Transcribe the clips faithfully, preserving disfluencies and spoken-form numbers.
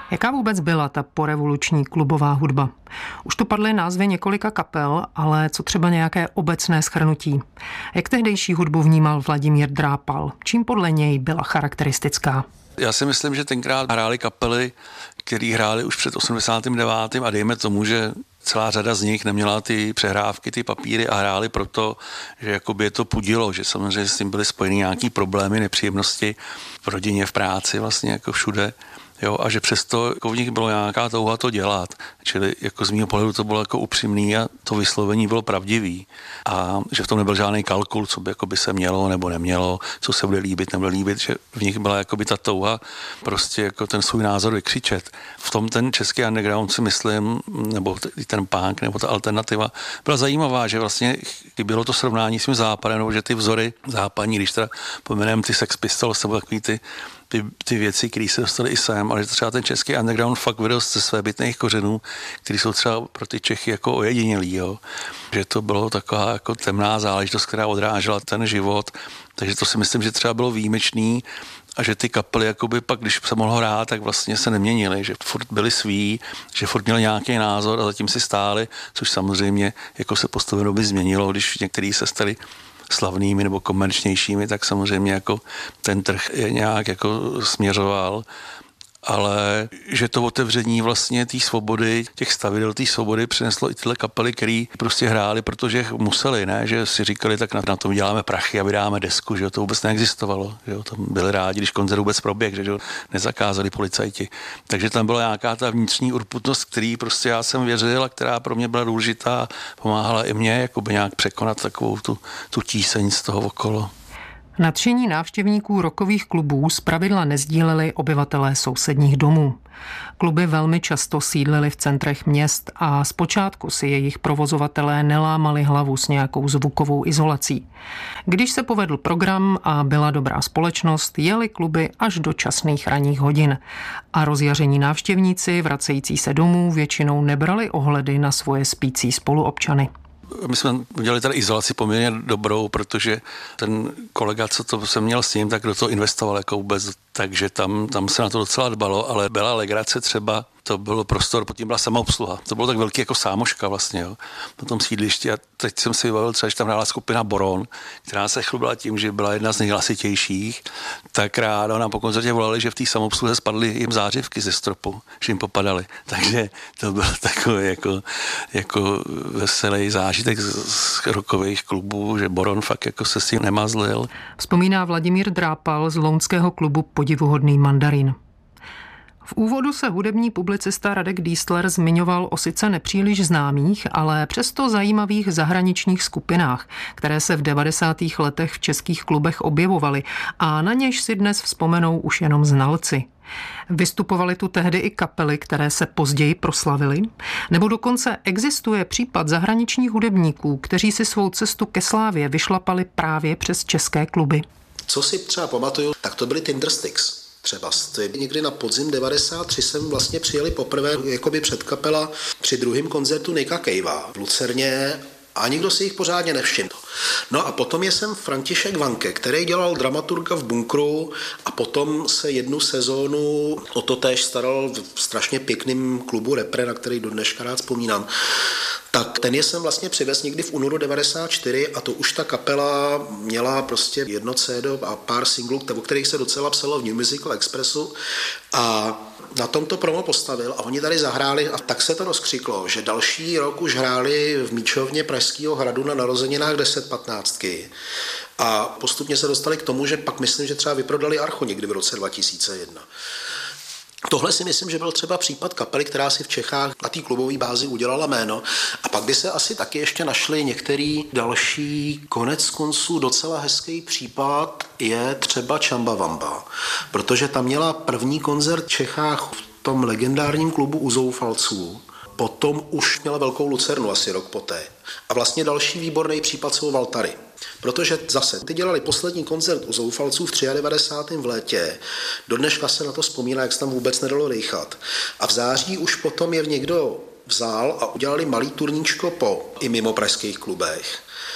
Jaká vůbec byla ta porevoluční klubová hudba? Už tu padly názvy několika kapel, ale co třeba nějaké obecné shrnutí? Jak tehdejší hudbu vnímal Vladimír Drápal? Čím podle něj byla charakteristická? Já si myslím, že tenkrát hrály kapely, které hrály už před osmdesátým devátým a dejme tomu, že celá řada z nich neměla ty přehrávky, ty papíry a hráli proto, že jakoby je to pudilo, že samozřejmě s tím byly spojeny nějaký problémy, nepříjemnosti v rodině, v práci, vlastně jako všude. Jo, a že přesto jako v nich bylo nějaká touha to dělat. Čili jako z mého pohledu to bylo jako upřímný a to vyslovení bylo pravdivý. A že v tom nebyl žádný kalkul, co by, jako by se mělo nebo nemělo, co se bude líbit, nebude líbit, že v nich byla jakoby ta touha prostě jako ten svůj názor vykřičet. V tom ten český underground si myslím, nebo ten punk, nebo ta alternativa byla zajímavá, že vlastně bylo to srovnání s tím západem, nebo že ty vzory západní, když teda pomenujeme ty Sex Pistols, nebo takový ty Ty, ty věci, které se dostaly i sem, ale že třeba ten český underground fakt vyrost ze svébytných kořenů, které jsou třeba pro ty Čechy jako ojedinělý, jo. Že to bylo taková jako temná záležitost, která odrážela ten život, takže to si myslím, že třeba bylo výjimečný a že ty kapely, jakoby pak, když se mohlo hrát, tak vlastně se neměnily, že furt byli sví, že furt měli nějaký názor a zatím si stáli, což samozřejmě jako se postupně doby změnilo, když některý se stali slavnými nebo komerčnějšími, tak samozřejmě jako ten trh je nějak jako směřoval, ale že to otevření vlastně té svobody, těch stavidel té svobody přineslo i tyhle kapely, které prostě hráli, protože museli, ne, že si říkali, tak na, na tom děláme prachy a vydáme desku, že jo, to vůbec neexistovalo, že jo, tam byli rádi, když koncert vůbec proběh, že jo, nezakázali policajti. Takže tam byla nějaká ta vnitřní urputnost, který prostě já jsem věřil a která pro mě byla důležitá, pomáhala i mně jakoby nějak překonat takovou tu, tu tíseň z toho okolo. Nadšení návštěvníků rockových klubů zpravidla nezdíleli obyvatelé sousedních domů. Kluby velmi často sídlily v centrech měst a zpočátku si jejich provozovatelé nelámali hlavu s nějakou zvukovou izolací. Když se povedl program a byla dobrá společnost, jeli kluby až do časných ranních hodin. A rozjaření návštěvníci vracející se domů většinou nebrali ohledy na svoje spící spoluobčany. My jsme udělali tady izolaci poměrně dobrou, protože ten kolega, co to jsem měl s ním, tak do toho investoval jako vůbec, takže tam, tam se na to docela dbalo, ale byla legrace třeba, to bylo prostor, pod tím byla samoobsluha. To bylo tak velký jako sámoška vlastně, jo, na tom sídlišti a teď jsem si vybavil třeba, že tam hrála skupina Boron, která se chlubila tím, že byla jedna z nejhlasitějších, tak ráno nám po koncertě volali, že v té samoobsluze spadly jim zářivky ze stropu, že jim popadaly. Takže to byl takový jako, jako veselý zážitek z rockových klubů, že Boron fakt jako se s tím nemazlil. Vzpomíná Vladimír Drápal z lounského klubu Podivuhodný mandarin. V úvodu se hudební publicista Radek Dýstler zmiňoval o sice nepříliš známých, ale přesto zajímavých zahraničních skupinách, které se v devadesátých letech v českých klubech objevovaly a na něž si dnes vzpomenou už jenom znalci. Vystupovaly tu tehdy i kapely, které se později proslavily? Nebo dokonce existuje případ zahraničních hudebníků, kteří si svou cestu ke slávě vyšlapali právě přes české kluby? Co si třeba pamatuju, tak to byly Tindersticks. Třeba někdy na podzim devadesát tři jsem vlastně přijeli poprvé jakoby předkapela při druhém koncertu Nicka Cavea v Lucerně a nikdo si jich pořádně nevšiml. No a potom je sem František Vanke, který dělal dramaturga v Bunkru a potom se jednu sezónu o to též staral v strašně pěkným klubu Repre, na který do dneška rád vzpomínám. Tak ten je sem vlastně přivez někdy v únoru devadesát čtyři a to už ta kapela měla prostě jedno cé dé a pár singlů, o kterých se docela psalo v New Musical Expressu a na tom to promo postavil a oni tady zahráli a tak se to rozkřiklo, že další rok už hráli v Míčovně Pražského hradu na narozeninách deset patnáctky a postupně se dostali k tomu, že pak myslím, že třeba vyprodali Archo někdy v roce dva tisíce jedna. Tohle si myslím, že byl třeba případ kapely, která si v Čechách na té klubové bázi udělala jméno a pak by se asi taky ještě našli některý další, konec konců docela hezký případ je třeba Čambavamba, protože tam měla první koncert v Čechách v tom legendárním klubu U Zoufalců. Potom už měla velkou lucernu asi rok poté. A vlastně další výborný případ jsou Valtary. Protože zase, ty dělali poslední koncert u Zoufalců v devadesátém třetím v létě. Do dneška se na to vzpomíná, jak se tam vůbec nedalo dýchat. A v září už potom je někdo vzal a udělali malý turníčko po i mimo pražských klubech.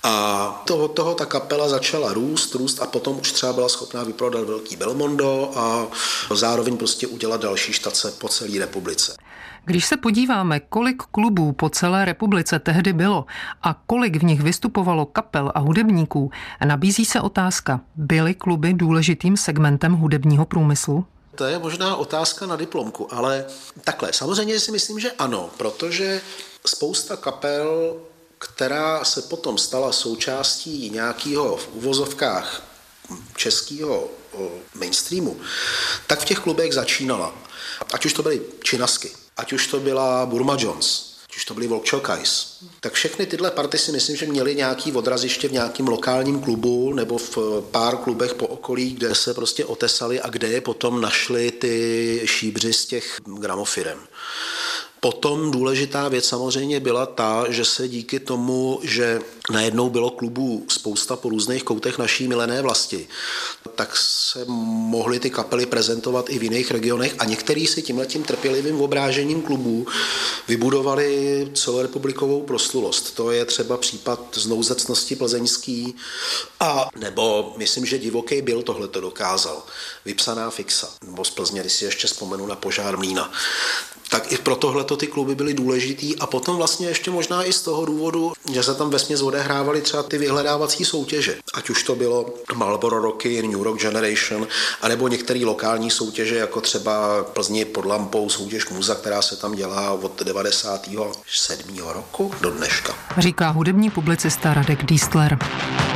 A to, od toho ta kapela začala růst, růst a potom už třeba byla schopná vyprodat velký Belmondo a zároveň prostě udělat další štace po celé republice. Když se podíváme, kolik klubů po celé republice tehdy bylo a kolik v nich vystupovalo kapel a hudebníků, nabízí se otázka, byly kluby důležitým segmentem hudebního průmyslu? To je možná otázka na diplomku, ale takhle, samozřejmě si myslím, že ano, protože spousta kapel, která se potom stala součástí nějakého v uvozovkách českého mainstreamu, tak v těch klubech začínala. Ať už to byly Činasky, ať už to byla Burma Jones, ať už to byly Volkčokajs, tak všechny tyhle party si myslím, že měly nějaký odraziště v nějakém lokálním klubu nebo v pár klubech po okolí, kde se prostě otesali a kde je potom našli ty šíbři z těch gramofirem. Potom důležitá věc samozřejmě byla ta, že se díky tomu, že najednou bylo klubů spousta po různých koutech naší milené vlasti, tak se mohly ty kapely prezentovat i v jiných regionech a některý si tímhletím trpělivým obrážením klubů vybudovali celorepublikovou proslulost. To je třeba případ Znouzecnosti plzeňský a nebo myslím, že Divoký Bill tohle to dokázal. Vypsaná fixa. Nebo z Plzně, když si ještě vzpomenu na Požár mlýna. Tak i pro tohleto ty kluby byly důležitý a potom vlastně ještě možná i z toho důvodu, že se tam vesměs odehrávaly třeba ty vyhledávací soutěže. Ať už to bylo Marlboro Rocky, New Rock Generation, anebo některé lokální soutěže, jako třeba Plzni pod lampou soutěž Muza, která se tam dělá od devadesátého sedmého roku do dneška. Říká hudební publicista Radek Dístler.